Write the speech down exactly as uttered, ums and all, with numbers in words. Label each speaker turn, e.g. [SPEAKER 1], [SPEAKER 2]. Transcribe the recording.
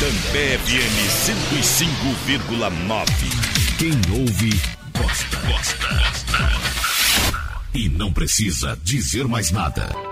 [SPEAKER 1] Cantambé F M cento e cinco vírgula nove. Quem ouve, gosta. Gosta. E não precisa dizer mais nada.